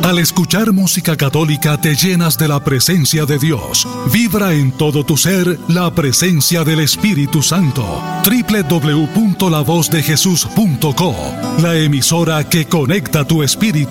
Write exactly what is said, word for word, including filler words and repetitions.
Al escuchar música católica te llenas de la presencia de Dios. Vibra en todo tu ser la presencia del Espíritu Santo. doble u doble u doble u punto la voz de jesús punto co, la emisora que conecta tu espíritu